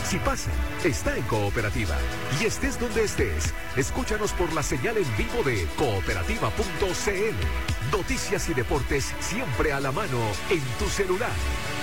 Si pasa, está en Cooperativa. Y estés donde estés, escúchanos por la señal en vivo de cooperativa.cl. Noticias y deportes siempre a la mano en tu celular.